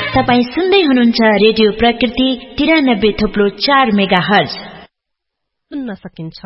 तपाई सुन्दै हुनुहुन्छ रेडियो प्रकृति 93.4 मेगाहर्ज। सुन्न सकिन्छ।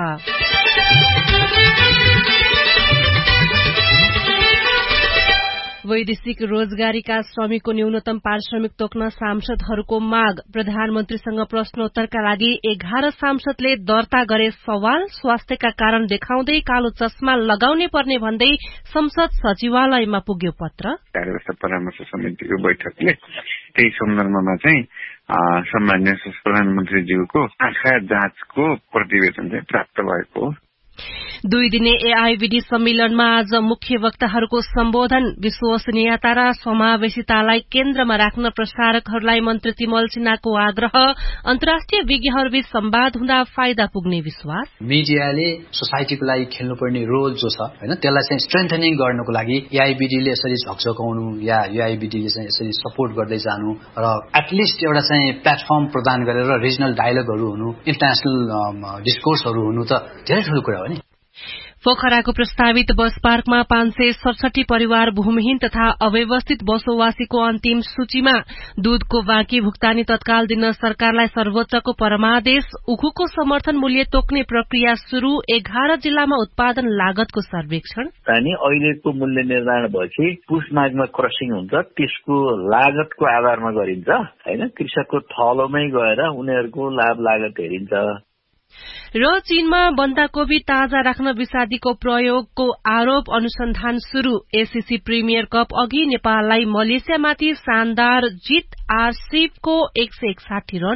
वैदेशिक रोजगारीका श्रमिकको न्यूनतम पारिश्रमिक तोक्न सांसदहरूको माग। प्रधानमन्त्रीसँग प्रश्नोत्तरका लागि 11 सांसदले दर्ता गरे सवाल। स्वास्थ्यका कारण देखाउँदै कालो चस्मा लगाउनै पर्ने भन्दै संसद सचिवालयमा पुग्यो पत्र। कार्यव्यवस्था परामर्श समितिको बैठकले त्यही सन्दर्भमा चाहिँ सम्माननीय प्रधानमन्त्रीज्यूको आँखा जाँचको प्रतिवेदन चाहिँ प्राप्त भएको हो। 2 दिने एआईबीडी सम्मेलनमा आज मुख्य वक्ताहरूको सम्बोधन। विश्वसनीयता र समावेशितालाई केन्द्रमा राख्न प्रसारकहरूलाई मन्त्री तिमल सिन्हाको आग्रह। अन्तर्राष्ट्रिय विज्ञहरूबीच संवाद हुँदा फाइदा पुग्ने विश्वास। मिडियाले सोसाइटीको लागि खेल्नुपर्ने रोल जो छ हैन त्यसलाई चाहिँ स्ट्रेन्थनिङ गर्नको लागि एआईबीडीले यसरी झकझकाउनु या एआईबीडीले चाहिँ यसरी सपोर्ट गर्दै जानु र एटलिस्ट एउटा चाहिँ प्लेटफर्म प्रदान गरेर रिजनल डायलगहरू हुनु, इन्टरनेशनल डिस्कोर्सहरू हुनु त धेरै ठूलो कुरा हो नि। पोखराको प्रस्तावित बस पार्कमा 567 परिवार भूमिहीन तथा अव्यवस्थित बसोबासीको अन्तिम सूचीमा। दूधको बाँकी भुक्तानी तत्काल दिन सरकारलाई सर्वोच्चको परमादेश। उखुको समर्थन मूल्य तोक्ने प्रक्रिया शुरू। 11 जिल्लामा उत्पादन लागतको सर्वेक्षण। अनि अहिलेको मूल्य निर्धारण भएपछि पुस माघमा क्रसिङ हुन्छ, त्यसको लागतको आधारमा गरिन्छ हैन। कृषकको थलोमै गएर उनीहरूको लाभ लागत हेरिन्छ। र चीनमा बन्दाकोपी ताजा राख्न विषादीको प्रयोगको आरोप। अनुसन्धान शुरू। एसीसी प्रिमियर कप अघि नेपाललाई मलेसियामाथि शानदार जित। आरसीबीको 161 रन।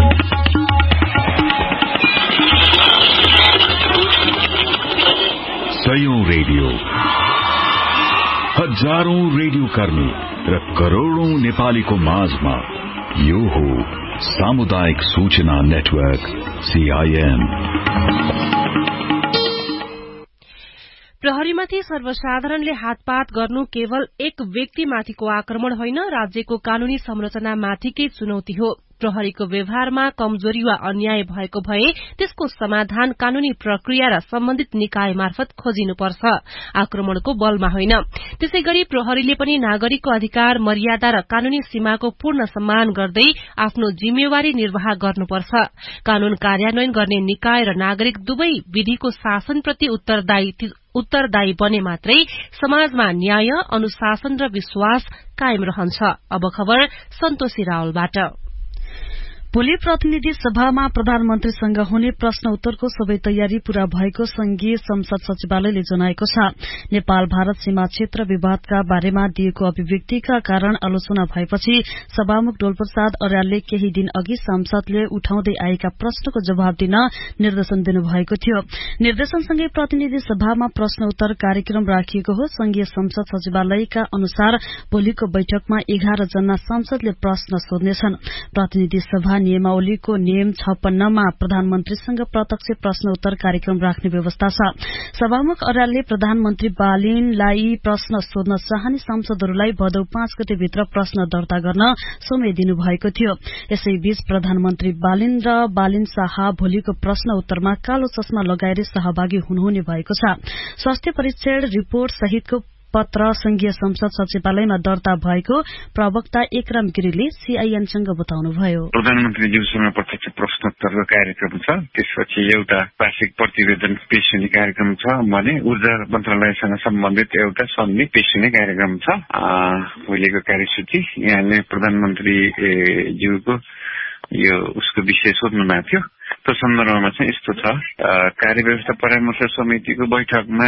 सयौं रेडियो, हजारौं रेडियो कर्मी र करोड़ौं नेपालीको माझमा यो हो सामुदायिक सूचना नेटवर्क CIN। प्रहरीमाथि सर्वसाधारणले हातपात गर्नु केवल एक व्यक्तिमाथिको आक्रमण होइन, राज्यको कानूनी संरचनामाथिकै चुनौती हो। प्रहरीको व्यवहारमा कमजोरी वा अन्याय भएको भए त्यसको समाधान कानूनी प्रक्रिया र सम्बन्धित निकाय मार्फत खोजिनुपर्छ, आक्रमणको बलमा होइन। त्यसैगरी प्रहरीले पनि नागरिकको अधिकार, मर्यादा र कानूनी सीमाको पूर्ण सम्मान गर्दै आफ्नो जिम्मेवारी निर्वाह गर्नुपर्छ। कानून कार्यान्वयन गर्ने निकाय र नागरिक दुवै विधिको शासनप्रति उत्तरदायी बने मात्रै समाजमा न्याय, अनुशासन र विश्वास कायम रहन्छ। अब खबर सन्तोषी रावलबाट। भोलि प्रतिनिधि सभामा प्रधानमन्त्रीसँग हुने प्रश्न उत्तरको सबै तयारी पूरा भएको संघीय संसद सचिवालयले जनाएको छ। नेपाल भारत सीमा क्षेत्र विवादका बारेमा दिएको अभिव्यक्तिका कारण आलोचना भएपछि सभामुख डोलप्रसाद अर्यालले केही दिन अघि सांसदले उठाउँदै आएका प्रश्नको जवाब दिन निर्देशन दिनुभएको थियो। निर्देशनसँगै प्रतिनिधि सभामा प्रश्न उत्तर कार्यक्रम राखिएको हो। संघीय संसद सचिवालयका अनुसार भोलिको बैठकमा 11 जना सांसदले प्रश्न सोध्नेछन्। प्रतिनिधि सभा नियमावलीको नियम 56 मा प्रधानमन्त्रीसँग प्रत्यक्ष प्रश्न उत्तर कार्यक्रम राख्ने व्यवस्था छ। सभामुख अर्यालले प्रधानमन्त्री बालिनलाई प्रश्न सोध्न चाहने सांसदहरूलाई भदौ 5 गते भित्र प्रश्न दर्ता गर्न समय दिनुभएको थियो। यसैबीच प्रधानमन्त्री बालिन र बालिन शाह भोलिको प्रश्न उत्तरमा कालो चस्मा लगाएर सहभागी हुनुहुने भएको छ। स्वास्थ्य परीक्षण रिपोर्ट सहितको पत्र संघीय संसद सचिवालयमा दर्ता भएको प्रवक्ता एकराम गिरीले सीआईएनसँग बताउनुभयो। प्रधानमन्त्रीज्यूसँग प्रत्यक्ष प्रश्नोत्तरको कार्यक्रम छ, त्यसपछि एउटा वार्षिक प्रतिवेदन पेश हुने कार्यक्रम छ भने ऊर्जा मन्त्रालयसँग सम्बन्धित एउटा सन्धि पेश हुने कार्यक्रम छ। भोलिको कार्यसूची यहाँले प्रधानमन्त्रीज्यूको यो उसको विषय सोध्नु भएको थियो। त्यो सन्दर्भमा चाहिँ यस्तो छ, कार्यव्यवस्था परामर्श समितिको बैठकमा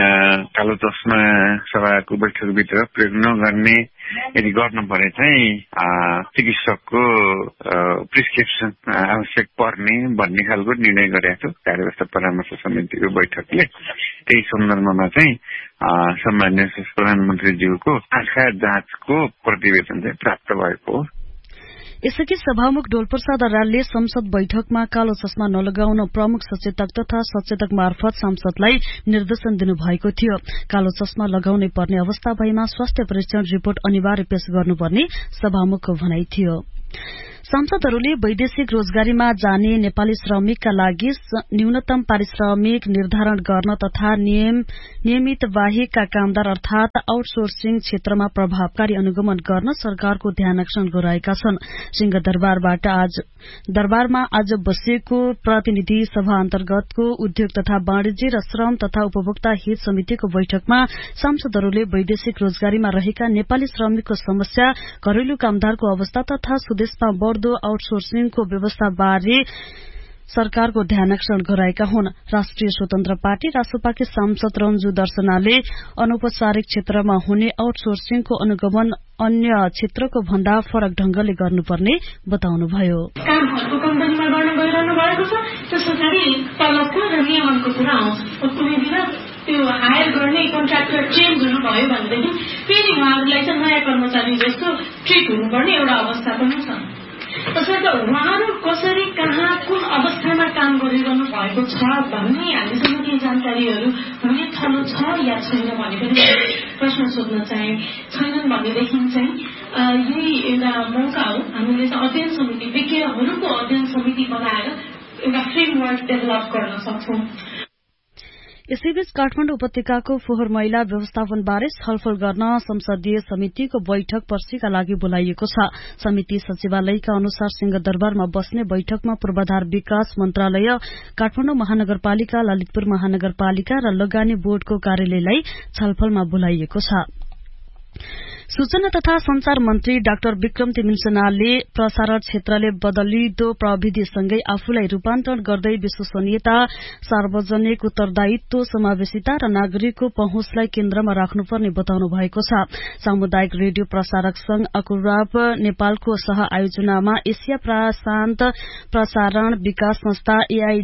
कालो चस्मा सभाको बैठकभित्र प्रयोग नगर्ने यदि गर्नु परे चाहिँ चिकित्सकको प्रिस्क्रिप्सन आवश्यक पर्ने भन्ने खालको निर्णय गरेको थियो कार्यव्यवस्था परामर्श समितिको बैठकले। त्यही सन्दर्भमा चाहिँ सम्माननीय प्रधानमन्त्रीज्यूको आँखा जाँचको प्रतिवेदन चाहिँ प्राप्त भएको हो। यसअघि सभामुख डोलप्रसाद अर्यालले संसद बैठकमा कालो चस्मा नलगाउन प्रमुख सचेतक तथा सचेतक मार्फत सांसदलाई निर्देशन दिनुभएको थियो। कालो चस्मा लगाउनै पर्ने अवस्था भएमा स्वास्थ्य परीक्षण रिपोर्ट अनिवार्य पेश गर्नुपर्ने सभामुखको भनाई थियो। सांसदहरूले वैदेशिक रोजगारीमा जाने नेपाली श्रमिकका लागि न्यूनतम पारिश्रमिक निर्धारण गर्न तथा नियमित बाहेकका कामदार अर्थात आउटसोर्सिङ क्षेत्रमा प्रभावकारी अनुगमन गर्न सरकारको ध्यानाकर्षण गराएका छन्। सिंहदरबारमा आज बसेको प्रतिनिधि सभा अन्तर्गतको उद्योग तथा वाणिज्य र श्रम तथा उपभोक्ता हित समितिको बैठकमा सांसदहरूले वैदेशिक रोजगारीमा रहेका नेपाली श्रमिकको समस्या, घरेलु कामदारको अवस्था तथा स्वदेशमा बढ़दो आउटसोर्सिङको व्यवस्था बारे सरकारको ध्यानाकर्षण गराएका हुन्। राष्ट्रिय स्वतन्त्र पार्टी रासोपाकी सांसद रञ्जु दर्शनाले अनौपचारिक क्षेत्रमा हुने आउटसोर्सिङको अनुगमन अन्य क्षेत्रको भन्दा फरक ढंगले गर्नुपर्ने बताउनुभयो। कामहरुको कम्पनीमा गर्न गइरहनु भएको छ, त्यसैगरी तलबको र नियमनको कुरा आउँछ। कुनै दिन त्यो हायर गर्ने कन्ट्राक्टर चेन्ज हुनुभयो भनेदेखि फेरि उहाँहरूलाई चाहिँ नयाँ कर्मचारी जस्तो ट्रिट हुनुपर्ने एउटा अवस्था पनि छ। त्यसैले उहाँहरू कसरी कहाँ कुन अवस्थामा काम गरिरहनु भएको छ भन्ने हामीसँग केही जानकारीहरू हुने थलो छ या छैन भने पनि प्रश्न सोध्न चाहे। छैनन् भनेदेखि चाहिँ यही एउटा मौका हो, हामीले चाहिँ अध्ययन समिति, विज्ञहरूको अध्ययन समिति बनाएर एउटा फ्रेमवर्क डेभलप गर्न सक्छौं। यसैबीच काठमाडौँ उपत्यकाको फोहोर मैला व्यवस्थापन बारे छलफल गर्न संसदीय समितिको बैठक पर्सीका लागि बोलाइएको छ। समिति सचिवालयका अनुसार सिंहदरबारमा बस्ने बैठकमा पूर्वाधार विकास मन्त्रालय, काठमाडौँ महानगरपालिका, ललितपुर महानगरपालिका र लगानी बोर्डको कार्यालयलाई छलफलमा बोलाइएको छ। सूचना तथा संचार मन्त्री डाक्टर विक्रम तिमिल्सनाले प्रसारण क्षेत्रले बदलिदो प्रविधिसँगै आफूलाई रूपान्तरण गर्दै विश्वसनीयता, सार्वजनिक उत्तरदायित्व, समावेशिता र नागरिकको पहुँचलाई केन्द्रमा राख्नुपर्ने बताउनु भएको छ। सामुदायिक रेडियो प्रसारक संघ अकुराब नेपालको सह आयोजनामा एशिया प्रशान्त प्रसारण विकास संस्था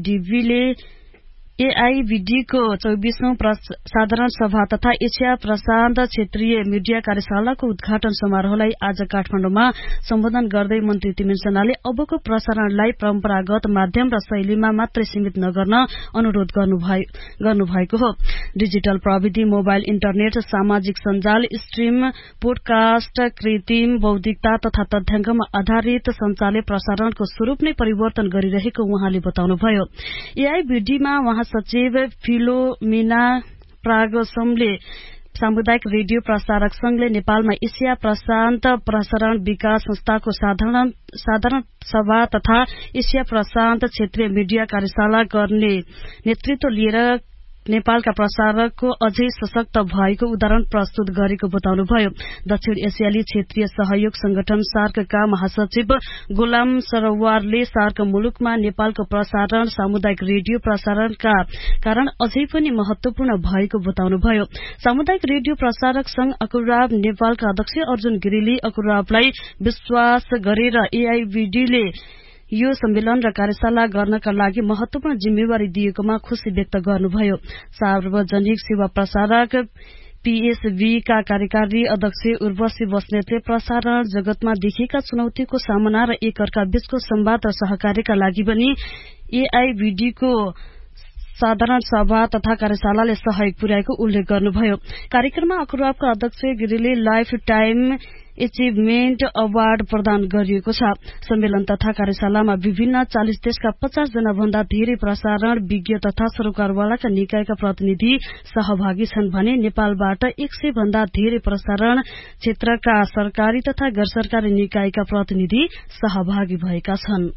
एआईबीडीको 24औं साधारण सभा तथा एशिया प्रशान्त क्षेत्रीय मीडिया कार्यशालाको उद्घाटन समारोहलाई आज काठमाडौँमा सम्बोधन गर्दै मन्त्री तिमिल्सनाले अबको प्रसारणलाई परम्परागत माध्यम र शैलीमा मात्रै सीमित नगर्न अनुरोध गर्नुभएको हो। डिजिटल प्रविधि, मोबाइल इन्टरनेट, सामाजिक सञ्जाल, स्ट्रीम, पोडकास्ट, कृत्रिम बौद्धिकता तथा तथ्याङ्कमा आधारित सञ्चारले प्रसारणको स्वरूप नै परिवर्तन गरिरहेको उहाँले बताउनुभयो। एआईबीडीमा उहाँ सचिव फिलोमिना प्रागसमले सामुदायिक रेडियो प्रसारक संघले नेपालमा एशिया प्रशान्त प्रसारण विकास संस्थाको साधारण सभा तथा एशिया प्रशान्त क्षेत्रीय मीडिया कार्यशाला गर्ने नेतृत्व लिएर नेपालका प्रसारकको अझै सशक्त भएको उदाहरण प्रस्तुत गरेको बताउनुभयो। दक्षिण एसियाली क्षेत्रीय सहयोग संगठन सार्कका महासचिव गुलाम सरवारले सार्क मुलुकमा नेपालको प्रसारण सामुदायिक रेडियो प्रसारणका कारण अझै पनि महत्वपूर्ण भएको बताउनुभयो। सामुदायिक रेडियो प्रसारक संघ अकुराब नेपालका अध्यक्ष अर्जुन गिरीले अकुराबलाई विश्वास गरेर एआईबीडीले यो सम्मेलन र कार्यशाला गर्नका लागि महत्वपूर्ण जिम्मेवारी दिएकोमा खुशी व्यक्त गर्नुभयो। सार्वजनिक सेवा प्रसारक पीएसबी का कार्यकारी अध्यक्ष उर्वशी बस्नेतले प्रसारण जगतमा देखिएका चुनौतीको सामना र एकअर्का बीचको संवाद र सहकार्यका लागि पनि एआईबीडीको साधारण सभा तथा कार्यशालाले सहयोग पुर्याएको उल्लेख गर्नुभयो। कार्यक्रममा अकुराबका अध्यक्ष गिरीले लाइफ टाइम एचिभमेन्ट अवार्ड प्रदान गरिएको छ। सम्मेलन तथा कार्यशालामा विभिन्न 40 देशका 50 जना भन्दा धेरै प्रसारण विज्ञ तथा सरोकारवालाका निकायका प्रतिनिधि सहभागी छन् भने नेपालबाट 100 भन्दा धेरै प्रसारण क्षेत्रका सरकारी तथा गैर सरकारी निकायका प्रतिनिधि सहभागी भएका छन्।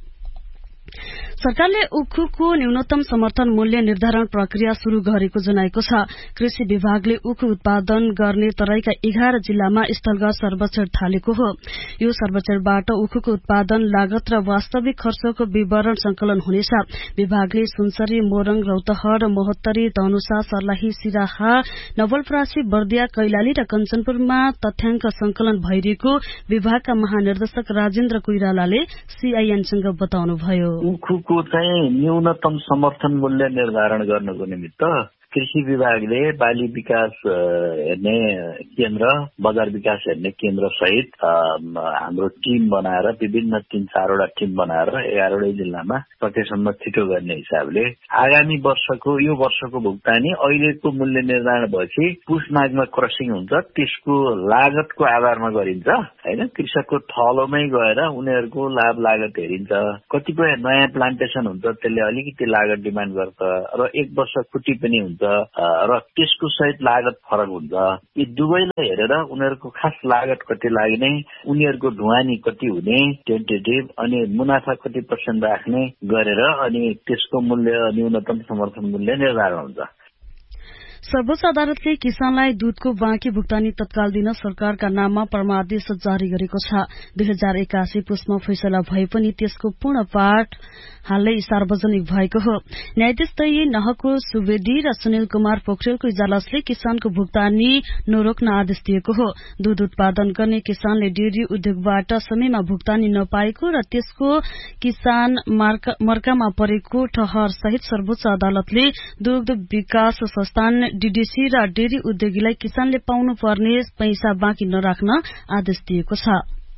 सरकारले उखुको न्यूनतम समर्थन मूल्य निर्धारण प्रक्रिया शुरू गरेको जनाएको छ। कृषि विभागले उखु उत्पादन गर्ने तराईका 11 जिल्लामा स्थलगत सर्वेक्षण थालेको हो। यो सर्वेक्षणबाट उखुको उत्पादन लागत र वास्तविक खर्चको विवरण संकलन हुनेछ। विभागले सुनसरी, मोरङ, रौतहट, महोत्तरी, धनुषा, सर्लाही, सिराहा, नवलपरासी, बर्दिया, कैलाली र कञ्चनपुरमा तथ्याङ्क संकलन भइरहेको विभागका महानिर्देशक राजेन्द्र कोइरालाले सीआईएनसँग बताउनुभयो। उखुको चाहिँ न्यूनतम समर्थन मूल्य निर्धारण गर्नको निमित्त कृषि विभागले बाली विकास हेर्ने केन्द्र, बजार विकास हेर्ने केन्द्र सहित हाम्रो टिम बनाएर विभिन्न 3-4वटा टिम बनाएर 11वटै जिल्लामा सकेसम्म छिटो गर्ने हिसाबले आगामी वर्षको यो वर्षको भुक्तानी अहिलेको मूल्य निर्धारण भएपछि पुस माघमा क्रसिङ हुन्छ, त्यसको लागतको आधारमा गरिन्छ हैन। कृषकको थलोमै गएर उनीहरूको लाभ लागत हेरिन्छ। कतिपय नयाँ प्लान्टेसन हुन्छ, त्यसले अलिकति लागत डिमान्ड गर्छ र 1 वर्ष खुट्टी पनि हुन्छ र त्यसको सहित लागत फरक हुन्छ। यी दुवैलाई हेरेर उनीहरूको खास लागत कति लाग्ने, उनीहरूको ढुवानी कति हुने टेन्टेटिभ अनि मुनाफा कति % राख्ने गरेर अनि त्यसको मूल्य न्यूनतम समर्थन मूल्य निर्धारण हुन्छ। सर्वोच्च अदालतले किसानलाई दूधको बाँकी भुक्तानी तत्काल दिन सरकारका नाममा परमादेश जारी गरेको छ। 2081 पुसमा फैसला भए पनि त्यसको पूर्ण पाठ हालै सार्वजनिक भएको हो। न्यायाधीश तय नहको सुवेदी र सुनिल कुमार पोखरेलको इजलासले किसानको भुक्तानी नरोक्न आदेश दिएको हो। दूध उत्पादन गर्ने किसानले डेरी उद्योगबाट समयमा भुक्तानी नपाएको र त्यसको किसान मर्कामा परेको ठहर सहित सर्वोच्च अदालतले दुग्ध विकास संस्थान डीडीसी र डेरी उद्योगीलाई किसानले पाउनु पर्ने पैसा बाँकी नराख्न आदेश दिएको छ।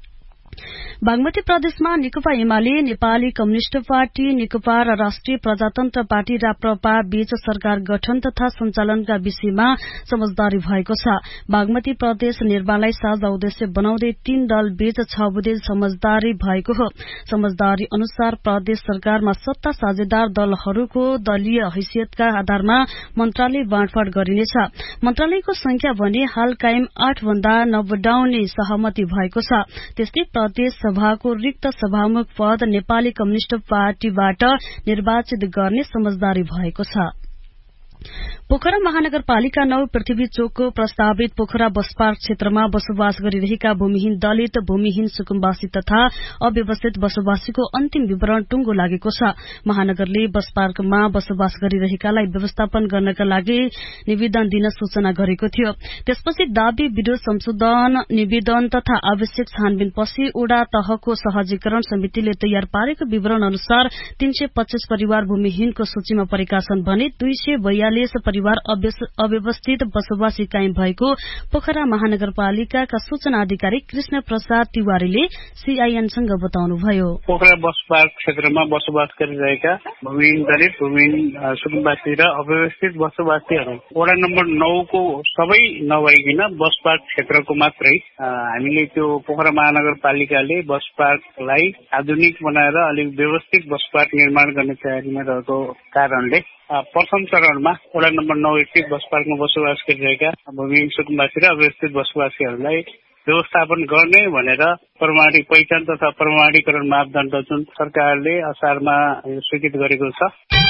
बागमती प्रदेशमा नेकपा एमाले, नेपाली कम्युनिष्ट पार्टी नेकपा र राष्ट्रिय प्रजातन्त्र पार्टी राप्रपा बीच सरकार गठन तथा सञ्चालनका विषयमा समझदारी भएको छ। बागमती प्रदेश निर्माणलाई साझा उद्देश्य बनाउँदै 3 दल बीच 6 बुँदे समझदारी भएको हो। समझदारी अनुसार प्रदेश सरकारमा सत्ता साझेदार दलहरूको दलीय हैसियतका आधारमा मन्त्रालय बाँडफाँड गरिनेछ। मन्त्रालयको संख्या भने हाल कायम 8 भन्दा नबढाउने सहमति भएको छ। त्यस्तै प्रदेश सभाको रिक्त सभामुख पद नेपाली कम्युनिष्ट पार्टीबाट निर्वाचित गर्ने समझदारी भएको छ। पोखरा महानगरपालिका 9 पृथ्वी चोकको प्रस्तावित पोखरा बस पार्क क्षेत्रमा बसोबास गरिरहेका भूमिहीन दलित, भूमिहीन सुकुम्बासी तथा अव्यवस्थित बसोबासीको अन्तिम विवरण टुंगो लागेको छ। महानगरले बस पार्कमा बसोबास गरिरहेकालाई व्यवस्थापन गर्नका लागि निवेदन दिन सूचना गरेको थियो। त्यसपछि दावी विरोध संशोधन निवेदन तथा आवश्यक छानबिनपछि ओडा तहको सहजीकरण समितिले तयार पारेको विवरण अनुसार 325 परिवार भूमिहीनको सूचीमा परेका छन् भने 242 परिवार अव्यवस्थित बसोबासी कायम भएको पोखरा महानगरपालिकाका सूचना अधिकारी कृष्ण प्रसाद तिवारीले सीआईएनसँग बताउनुभयो। पोखरा बस पार्क क्षेत्रमा बसोबास गरिरहेका भूमिहीन दलित, भूमिहीन सुकुम्बासी र अव्यवस्थित बसोबासीहरू वडा नम्बर 9 को सबै नभइकन बस पार्क क्षेत्रको मात्रै हामीले त्यो पोखरा महानगरपालिकाले बस पार्कलाई आधुनिक बनाएर अलिक व्यवस्थित बस पार्क निर्माण गर्ने तयारीमा रहेको कारणले प्रथम चरणमा वडा नम्बर 9 स्थित बस पार्कमा बसोबास गरिरहेका भूमिहीन सुकुम्बासी र अव्यवस्थित बसोबासीहरूलाई व्यवस्थापन गर्ने भनेर प्रमाणिक पहिचान तथा प्रमाणीकरण मापदण्ड जुन सरकारले असारमा स्वीकृत गरेको छ।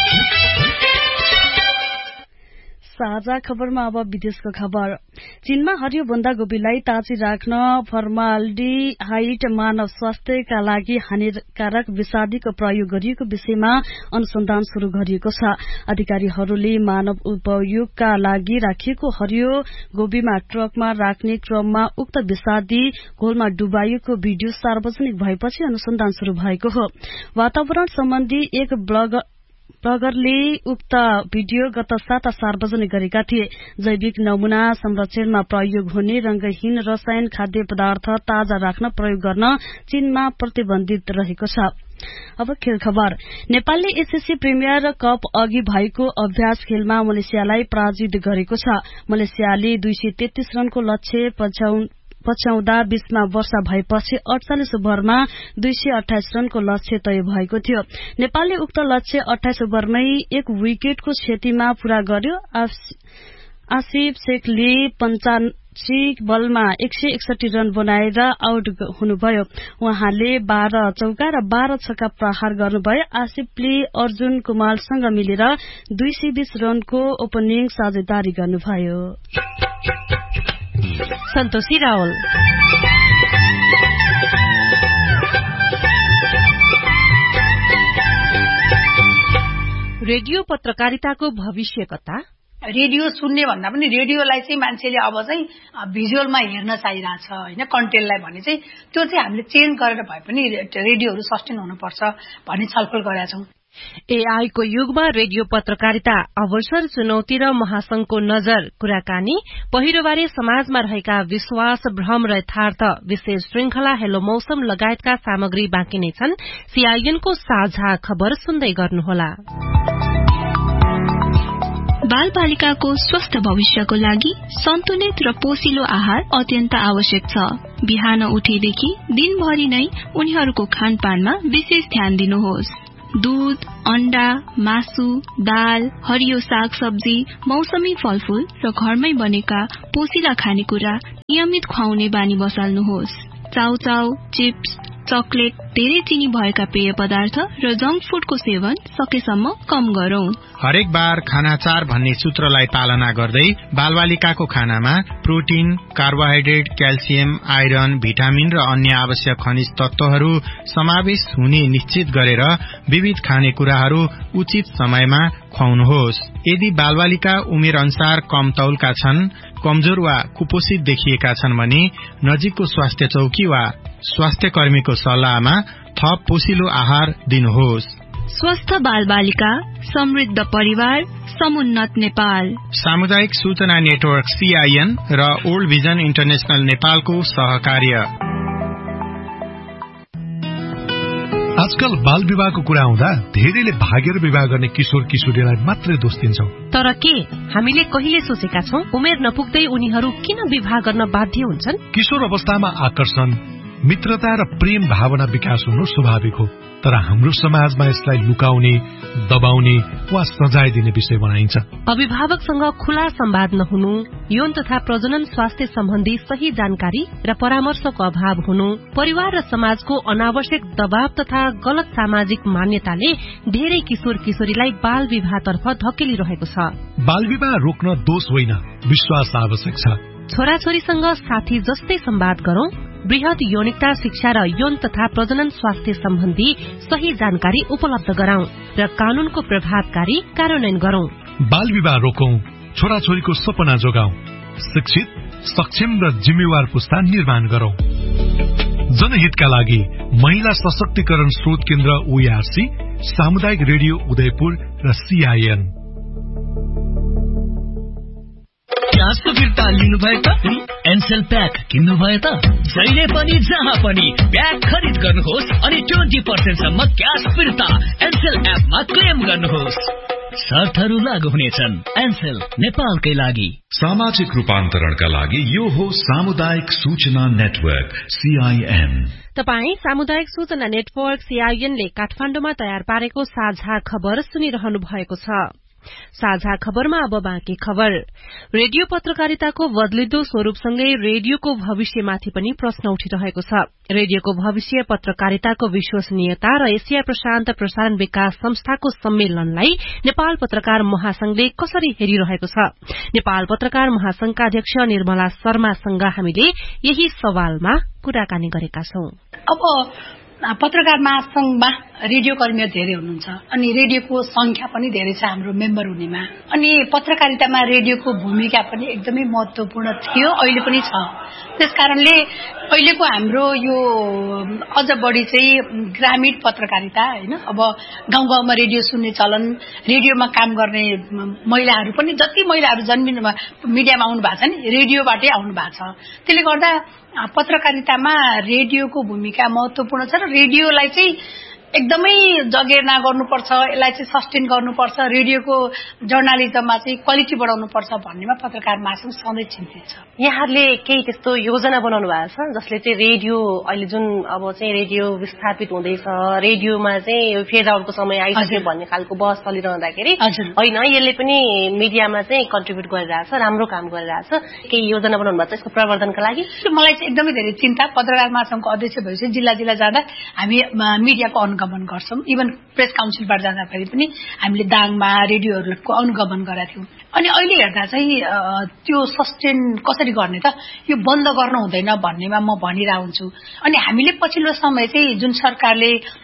साझा खबरमा अब विदेशको खबर। चीनमा हरियो बन्दागोपीलाई ताजी राख्न फर्माल्डिहाइड मानव स्वास्थ्यका लागि हानिकारक विषादीको प्रयोग गरिएको विषयमा अनुसन्धान शुरू गरिएको छ। अधिकारीहरूले मानव उपयोगका लागि राखिएको हरियो गोबीमा ट्रकमा राख्ने क्रममा उक्त विषादी घोलमा डुबाइएको भिडियो सार्वजनिक भएपछि अनुसन्धान शुरू भएको हो। वातावरण सम्बन्धी एक ब्लगरले उक्त भिडियो गत साता सार्वजनिक गरेका थिए। जैविक नमूना संरक्षणमा प्रयोग हुने रंगहीन रसायन खाद्य पदार्थ ताजा राख्न प्रयोग गर्न चीनमा प्रतिबन्धित रहेको छ। अब खेल खबर। नेपालले एसएससी प्रिमियर कप अघि भएको अभ्यास खेलमा मलेसियालाई पराजित गरेको छ। मलेसियाले 233 रनको लक्ष्य पछ्याउँदा 20मा वर्षा भएपछि 48 ओभरमा 228 रनको लक्ष्य तय भएको थियो। नेपालले उक्त लक्ष्य 28 ओभरमै 1 विकेटको क्षतिमा पूरा गर्यो। आसिफ शेखले 85 बलमा 161 रन बनाएर आउट हुनुभयो। उहाँले 12 चौका र 12 छक्का प्रहार गर्नुभयो। आसिफले अर्जुन कुमारसँग मिलेर 220 रनको ओपनिङ साझेदारी गर्नुभयो। सन्तोषी रावल। रेडियो पत्रकारिताको भविष्य कता? रेडियो सुन्ने भन्दा पनि रेडियोलाई चाहिँ मान्छेले अब चाहिँ भिजुअलमा हेर्न चाहिरहेछ हैन, कन्टेन्टलाई भने चाहिँ त्यो चाहिँ हामीले चेन्ज गरेर भए पनि रेडियोहरू सस्टेन हुनुपर्छ भन्ने छलफल गरेका छौं। एआई को युगमा रेडियो पत्रकारिता अवसर चुनौती र महासंघको नजर कुराकानी पहिरोबारे समाजमा रहेका विश्वास भ्रम र यथार्थ विशेष श्रृंखला हेलो मौसम लगायतका सामग्री बाँकी नै छन्। सीआईएनको साझा खबर सुन्दै गर्नुहोला। बाल बालिकाको स्वस्थ भविष्यको लागि सन्तुलित र पोषिलो आहार अत्यन्त आवश्यक छ। बिहान उठेदेखि दिनभरि नै उनीहरूको खानपानमा विशेष ध्यान दिनुहोस्। दूध, अण्डा, मासु, दाल, हरियो साग सब्जी, मौसमी फलफूल र घरमै बनेका पोषिला खानेकुरा नियमित खुवाउने बानी बसाल्नुहोस्। चाउचाउ, चिप्स, चकलेट, धेरै चिनी भएका पेय पदार्थ र जंक फूडको सेवन सकेसम्म कम गरौं। हरेक बार खाना चार भन्ने सूत्रलाई पालना गर्दै बालबालिकाको खानामा protein, carbohydrate, calcium, iron, vitamin र अन्य आवश्यक खनिज तत्वहरू समावेश हुने निश्चित गरेर विविध खानेकुराहरू उचित समयमा खुवाउनुहोस्। यदि बालबालिका उमेर अनुसार कम तौलका छन्, कमजोर वा कुपोषित देखिएका छन् भने नजिकको स्वास्थ्य चौकी वा स्वास्थ्य कर्मीको सल्लाहमा थप पोषिलो आहार दिनुहोस्। स्वस्थ बालबालिका, समृद्ध परिवार, समुन्नत नेपाल। सामुदायिक सूचना नेटवर्क सीआईएन र ओल्ड भिजन इन्टरनेशनल नेपालको सहकार्य। आजकल बाल विवाहको कुरा आउँदा धेरैले भागेर विवाह गर्ने किशोर किशोरीलाई मात्रै दोष दिन्छौं। तर के हामीले कहिले सोचेका छौं उमेर नपुग्दै उनीहरू किन विवाह गर्न बाध्य हुन्छन्? किशोर अवस्थामा आकर्षण, मित्रता र प्रेम भावना विकास हुनु स्वाभाविक हो, तर हाम्रो समाजमा यसलाई लुकाउने, दबाउने वा सजाय दिने विषय बनाइन्छ। अभिभावकसँग खुला संवाद नहुनु, यौन तथा प्रजनन स्वास्थ्य सम्बन्धी सही जानकारी र परामर्शको अभाव हुनु, परिवार र समाजको अनावश्यक दबाव तथा गलत सामाजिक मान्यताले धेरै किशोर किशोरीलाई बाल विवाहतर्फ धकेलिरहेको छ। बाल विवाह रोक्न दोष होइन, विश्वास आवश्यक छ। छोराछोरीसँग साथी जस्तै संवाद गरौं, वृहत यौनिकता शिक्षा र यौन तथा प्रजनन स्वास्थ्य सम्बन्धी सही जानकारी उपलब्ध गराउँ र कानूनको प्रभावकारी कार्यान्वयन गरौं। बाल विवाह रोकौं, छोराछोरीको सपना जोगाउँ, शिक्षित, सक्षम र जिम्मेवार पुस्ता निर्माण गरौं। जनहितका लागि महिला सशक्तिकरण स्रोत केन्द्र ओआरसी, सामुदायिक रेडियो उदयपुर र सीआईएन। ग्यासको फिर्ता लिनुभयो त? एनसेल प्याक किन्नुभयो त? जहिले पनि जहाँ पनि प्याक खरिद गर्नुहोस् अनि 20% सम्म ग्यास फिर्ता एनसेल एपमा क्लेम गर्नुहोस्। शर्तहरू लागू हुनेछन्। एनसेल, नेपालकै लागि। सामाजिक रूपान्तरणका लागि यो हो सामुदायिक सूचना नेटवर्क सीआईएन। तपाई सामुदायिक सूचना नेटवर्क सीआईएनले काठमाडौँमा तयार पारेको साझा खबर सुनिरहनु भएको छ। साझा खबरमा अब बाँकी खबर। रेडियो पत्रकारिताको बदलिदो स्वरूपसँगै रेडियोको भविष्यमाथि पनि प्रश्न उठिरहेको छ। रेडियोको भविष्य पत्रकारिताको विश्वसनीयता र एशिया प्रशान्त प्रसारण विकास संस्थाको सम्मेलनलाई नेपाल पत्रकार महासंघले कसरी हेरिरहेको छ? नेपाल पत्रकार महासंघका अध्यक्ष निर्मला शर्मासँग हामीले यही सवालमा कुराकानी गरेका छौं। अब पत्रकार महासंघमा रेडियो कर्मीहरू धेरै हुनुहुन्छ अनि रेडियोको संख्या पनि धेरै छ हाम्रो मेम्बर हुनेमा, अनि पत्रकारितामा रेडियोको भूमिका पनि एकदमै महत्वपूर्ण थियो, अहिले पनि छ। त्यसकारणले अहिलेको हाम्रो यो अझ बढी चाहिँ ग्रामीण पत्रकारिता हैन, अब गाउँ गाउँमा रेडियो सुन्ने चलन, रेडियोमा काम गर्ने महिलाहरू पनि जति महिलाहरू जन्मिनु मिडियामा आउनु भएको छ नि रेडियोबाटै आउनु भएको छ। त्यसले गर्दा पत्रकारितामा रेडियोको भूमिका महत्वपूर्ण छ र रेडियोलाई चाहिँ एकदमै जगेर्ना गर्नुपर्छ, यसलाई चाहिँ सस्टेन गर्नुपर्छ, रेडियोको जर्नलिजममा चाहिँ क्वालिटी बढाउनुपर्छ भन्नेमा पत्रकार महासंघ सधैँ चिन्तित छ। यहाँहरूले केही त्यस्तो योजना बनाउनु भएको छ जसले चाहिँ रेडियो अहिले जुन अब चाहिँ रेडियो विस्थापित हुँदैछ, रेडियोमा चाहिँ फेज आउटको समय आइसक्यो भन्ने खालको बहस चलिरहँदाखेरि होइन यसले पनि मिडियामा चाहिँ कन्ट्रिब्युट गरिरहेछ, राम्रो काम गरिरहेछ, केही योजना बनाउनु भएको छ यसको प्रवर्धनका लागि? मलाई चाहिँ एकदमै धेरै चिन्ता। पत्रकार महासंघको अध्यक्ष भएपछि जिल्ला जिल्ला जाँदा हामी मिडियाको अनुगमन गर्छौं। इभन प्रेस काउन्सिलबाट जाँदाखेरि पनि हामीले दाङमा रेडियोहरूको अनुगमन गरेका थियौं। अनि अहिले हेर्दा चाहिँ त्यो सस्टेन कसरी गर्ने त, यो बन्द गर्न हुँदैन भन्नेमा म भनिरह हुन्छु। अनि हामीले पछिल्लो समय चाहिँ जुन सरकारले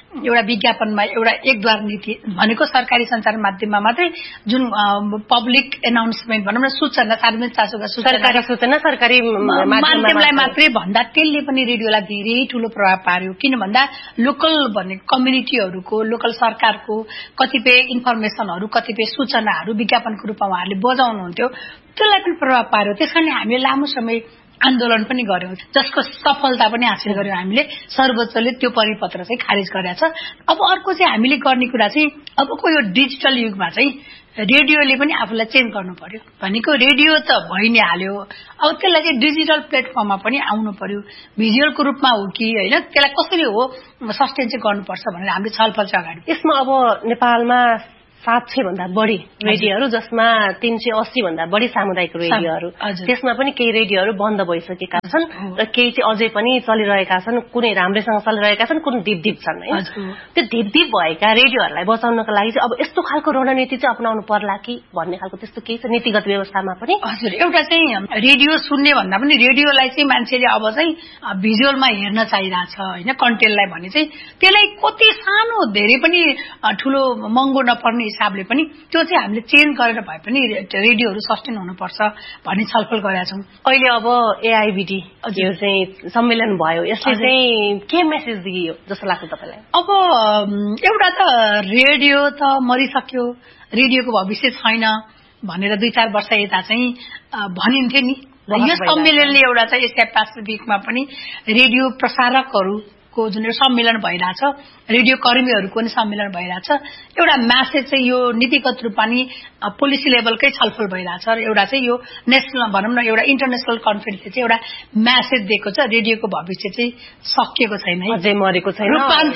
एउटा विज्ञापनमा एउटा एकद्वार नीति भनेको सरकारी सञ्चार माध्यममा मात्रै जुन पब्लिक एनाउन्समेन्ट भनौँ न सूचना सार्वजनिक चासोका सरकारी सूचना सरकारी माध्यमलाई मात्रै भन्दा त्यसले पनि रेडियोलाई धेरै ठूलो प्रभाव पार्यो। किन भन्दा लोकल भन्ने कम्युनिटीहरूको लोकल सरकारको कतिपय इन्फर्मेसनहरू कतिपय सूचनाहरू विज्ञापनको रूपमा उहाँहरूले बजाउनुहुन्थ्यो, त्यसलाई पनि प्रभाव पार्यो। त्यसकारणले हामीले लामो समय आन्दोलन पनि गर्यौं, जसको सफलता पनि हासिल गर्यौं। हामीले सर्वोच्चले त्यो परिपत्र चाहिँ खारिज गरेको छ। अब अर्को चाहिँ हामीले गर्ने कुरा चाहिँ अबको यो डिजिटल युगमा चाहिँ रेडियोले पनि आफूलाई चेन्ज गर्नु पर्यो। भनेको रेडियो त भइ नै हाल्यो, अब त्यसलाई चाहिँ डिजिटल प्लेटफर्ममा पनि आउनु पर्यो। भिजुअलको रूपमा हो कि होइन, त्यसलाई कसरी हो सस्टेन चाहिँ गर्नुपर्छ भनेर हामीले छलफल चाहिँ अगाडि। यसमा अब नेपालमा 700 भन्दा बढी रेडियोहरू, जसमा 380 भन्दा बढी सामुदायिक रेडियोहरू, त्यसमा पनि केही रेडियोहरू बन्द भइसकेका छन् र केही चाहिँ अझै पनि चलिरहेका छन्। कुनै राम्रैसँग चलिरहेका छन्, कुनै ढिप छन् है। त्यो ढिप भएका रेडियोहरूलाई बचाउनको लागि चाहिँ अब यस्तो खालको रणनीति चाहिँ अपनाउनु पर्ला कि भन्ने खालको त्यस्तो केही छ नीतिगत व्यवस्थामा पनि? हजुर, एउटा चाहिँ रेडियो सुन्ने भन्दा पनि रेडियोलाई चाहिँ मान्छेले अब चाहिँ भिजुअलमा हेर्न चाहिरहेछ होइन, कन्टेन्टलाई भने चाहिँ त्यसलाई कति सानो धेरै पनि ठूलो महँगो नपर्ने हिसाबले पनि त्यो चाहिँ हामीले चेन्ज गरेर भए पनि रेडियोहरू सस्टेन हुनुपर्छ भन्ने छलफल गरेका छौँ। अहिले अब एआईबीडी यो चाहिँ सम्मेलन भयो, यसले चाहिँ के मेसेज दियो जस्तो लाग्छ तपाईँलाई? अब एउटा त रेडियो त मरिसक्यो, रेडियोको भविष्य छैन भनेर 2-4 वर्ष यता चाहिँ भनिन्थ्यो नि। यो सम्मेलनले एउटा चाहिँ एसिया पेसिफिकमा पनि रेडियो प्रसारकहरूको जुन सम्मेलन भइरहेछ, रेडियो कर्मीहरूको पनि सम्मेलन भइरहेछ, एउटा म्यासेज चाहिँ यो नीतिगत रूपमा नि पोलिसी लेभलकै छलफल भइरहेछ र एउटा चाहिँ यो नेसनल भनौँ न एउटा इन्टरनेसनल कन्फरेन्सले चाहिँ एउटा म्यासेज दिएको छ, रेडियोको भविष्य चाहिँ सकिएको छैन, अझै मरेको छैन।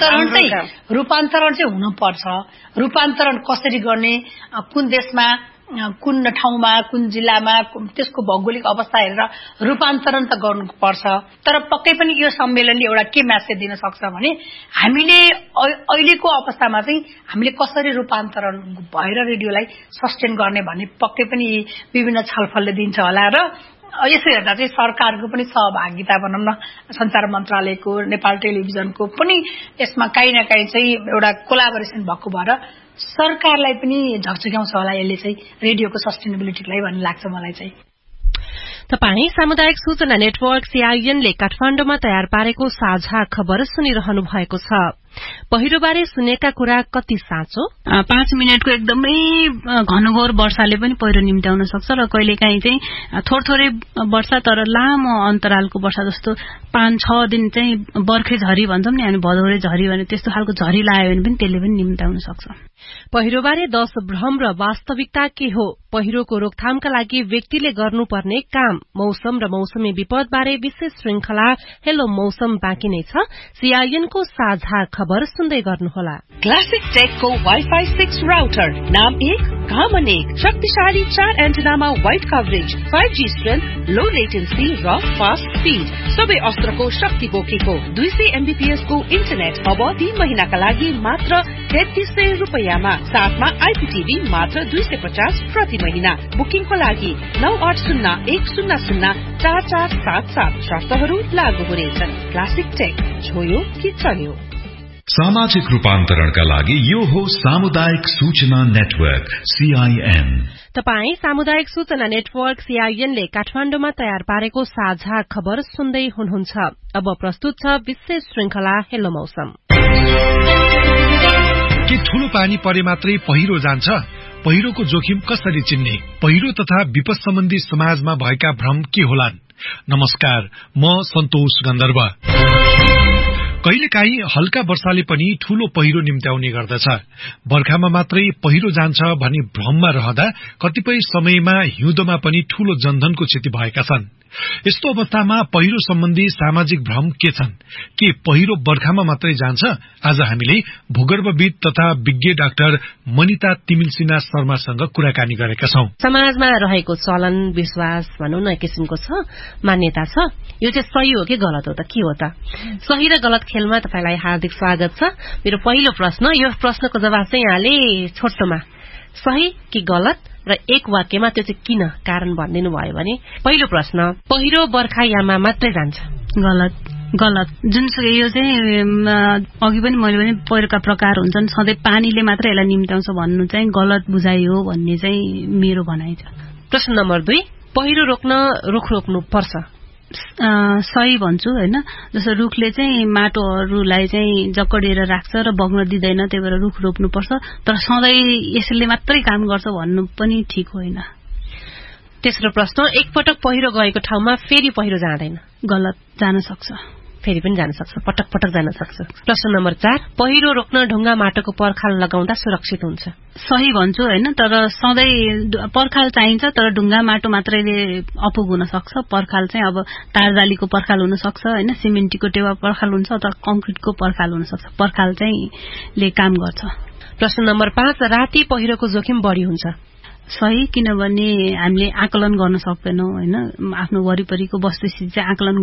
रूपान्तरण चाहिँ हुनुपर्छ। रूपान्तरण कसरी गर्ने, कुन देशमा कुन ठाउँमा कुन जिल्लामा त्यसको भौगोलिक अवस्था हेरेर रूपान्तरण त गर्नुपर्छ। तर पक्कै पनि यो सम्मेलनले एउटा के म्यासेज दिन सक्छ भने हामीले अहिलेको अवस्थामा चाहिँ हामीले कसरी रूपान्तरण भएर रेडियोलाई सस्टेन गर्ने भन्ने पक्कै पनि विभिन्न छलफलले दिन्छ होला। र यसो हेर्दा चाहिँ सरकारको पनि सहभागिता भनौँ न, सञ्चार मन्त्रालयको, नेपाल टेलिभिजनको पनि यसमा काहीँ न काहीँ चाहिँ एउटा कोलाबोरेसन भएको भएर सरकारलाई पनि झकझक्याउँछ होला यसले चाहिँ रेडियोको सस्टेनेबिलिटीलाई भन्ने लाग्छ मलाई चाहिँ। तपाई सामुदायिक सूचना नेटवर्क सीआईएनले काठमाडौँमा तयार पारेको साझा खबर सुनिरहनु भएको छ। पहिरोबारे सुनेका कुरा कति साँचो? 5 मिनटको एकदमै घनघोर वर्षाले पनि पहिरो निम्त्याउन सक्छ र कहिलेकाहीँ चाहिँ थोरै वर्षा तर लामो अन्तरालको वर्षा, जस्तो 5-6 दिन चाहिँ बर्खे झरी भन्छौँ नि हामी, भदौरे झरी भने त्यस्तो खालको झरी लाग्यो भने पनि त्यसले पनि निम्त्याउन सक्छ। पहिरोबारे 10 भ्रम र वास्तविकता के हो? पहिरोको रोकथामका लागि व्यक्तिले गर्नुपर्ने काम, मौसम र मौसमी विपद बारे विशेष श्रृंखला हेलो मौसम बाँकी नै छ। सीआईएनको साझा खबर सुन्दै गर्नुहोला। क्लासिक टेकको वाइफाई 6 राउटर, नाम 1 काम 1, शक्तिशाली 4 एन्टेनामा वाइड कभरेज, 5G स्ट्रेन्थ, लो लेटेन्सी र फास्ट स्पीड, सबै अस्त्रको शक्ति बोकेको 200 MBPS को इन्टरनेट अब 3 महिनाका लागि मात्र 3300 रुपैयाँमा, साथमा आइपीटीभी मात्र 250 प्रति महिना। बुकिङको लागि 9801004477, शर्तहरू लागू हुनेछन्। क्लासिक टेक, छोयो कि चल्यो। सामाजिक रूपान्तरणका लागि यो हो सामुदायिक सूचना नेटवर्क सीआईएन। तपाई सामुदायिक सूचना नेटवर्क सीआईएनले काठमाडौँमा तयार पारेको साझा खबर सुन्दै हुनुहुन्छ। अब प्रस्तुत छ विशेष श्रृंखला हेलो मौसम। के ठूलो पानी परे मात्रै पहिरो जान्छ? पहिरोको जोखिम कसरी चिन्ने? पहिरो तथा विपद सम्बन्धी समाजमा भएका भ्रम के होलान्? नमस्कार, म सन्तोष गन्धर्व। कहिलेकाहीँ हल्का वर्षाले पनि ठूलो पहिरो निम्त्याउने गर्दछ। बर्खामा मात्रै पहिरो जान्छ भन्ने भ्रममा रहँदा कतिपय समयमा हिउँदोमा पनि ठूलो जनधनको क्षति भएका छन्। यस्तो अवस्थामा पहिरो सम्बन्धी सामाजिक भ्रम के छन्? के पहिरो बर्खामा मात्रै जान्छ? आज हामीले भूगर्भविद तथा विज्ञ डाक्टर मनिता तिमिलसिना शर्मासँग कुराकानी गरेका छौं। समाजमा रहेको चलन विश्वास भनौं न किसिमको छ, मान्यता छ, यो चाहिँ सही हो कि गलत हो त? के हो त? सही र गलत खेलमा तपाईलाई हार्दिक स्वागत छ। मेरो पहिलो प्रश्न, यो प्रश्नको जवाब चाहिँ यहाँले छोटोमा सही कि गलत र एक वाक्यमा त्यो चाहिँ किन कारण भनिदिनु भयो भने। पहिलो प्रश्न, पहिरो बर्खायाममा मात्रै जान्छ? गलत। गलत। जुनसुकै यो चाहिँ अघि पनि मैले पनि पहिरोका प्रकार हुन्छन्, सधैँ पानीले मात्र यसलाई निम्त्याउँछ भन्नु चाहिँ गलत बुझाइ हो भन्ने चाहिँ मेरो भनाइ छ। प्रश्न नम्बर 2, पहिरो रोक्न रुख रोप्नु पर्छ? सही भन्छु हैन। जस्तो रुखले चाहिँ माटोहरूलाई चाहिँ जकडिएर राख्छ र बग्न दिँदैन, त्यही भएर रुख रोप्नुपर्छ। तर सधैँ यसले मात्रै काम गर्छ भन्नु पनि ठिक होइन। तेस्रो प्रश्न, एकपटक पहिरो गएको ठाउँमा फेरि पहिरो जाँदैन? गलत, जान सक्छ। फेरि पनि जान सक्छ, पटक पटक जान सक्छ। प्रश्न नम्बर 4, पहिरो रोक्न ढुङ्गा माटोको पर्खाल लगाउँदा सुरक्षित हुन्छ? सही भन्छु हैन। तर सधैँ पर्खाल चाहिन्छ, तर ढुङ्गा माटो मात्रैले अपुग हुन सक्छ। पर्खाल चाहिँ अब तारजालीको पर्खाल हुन सक्छ हैन, सिमेन्टीको टेवा पर्खाल हुन्छ अथवा कंक्रिटको पर्खाल हुन सक्छ। पर्खाल चाहिँ ले काम गर्छ। प्रश्न नम्बर 5, राति पहिरोको जोखिम बढी हुन्छ? सही, किनभने हामीले आकलन गर्न सक्दैनौं हैन, आफ्नो वरिपरिको वस्तुस्थिति चाहिँ आकलन